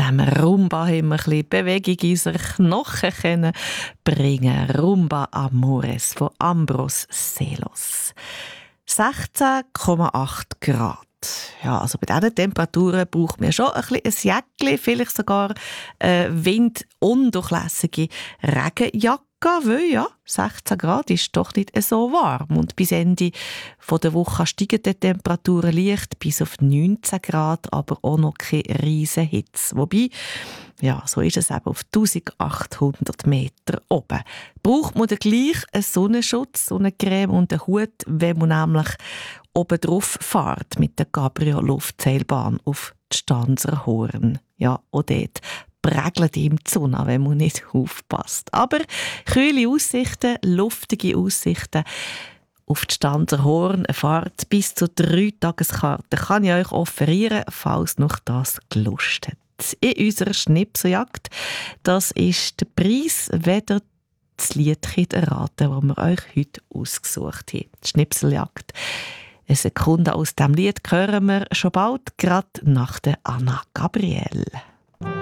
dem Rumba haben wir ein bisschen Bewegung in unsere Knochen können bringen. Rumba Amores von Ambros Selos. 16,8 Grad. Ja, also bei diesen Temperaturen braucht man schon ein bisschen ein Jäckchen, vielleicht sogar windundurchlässige Regenjacke, weil ja, 16 Grad ist doch nicht so warm. Und bis Ende der Woche steigen die Temperaturen leicht bis auf 19 Grad, aber auch noch keine riesen Hitze. Wobei, ja, so ist es eben auf 1800 Meter oben. Braucht man dann gleich einen Sonnenschutz, Sonnencreme und einen Hut, wenn man nämlich oben drauf fährt mit der Cabrio-Luftseilbahn auf die Stanzer Horn. Ja, auch dort prägelt ihm die Sonne, wenn man nicht aufpasst. Aber kühle Aussichten, luftige Aussichten auf die Stanzer Horn, eine Fahrt bis zu 3 Tageskarte kann ich euch offerieren, falls noch das gelust hat. In unserer Schnipseljagd, das ist der Preis, wenn ihr das Liedchen erraten, das wir euch heute ausgesucht haben. Die Schnipseljagd. Eine Sekunde aus dem Lied hören wir schon bald, gerade nach der Anna Gabriel.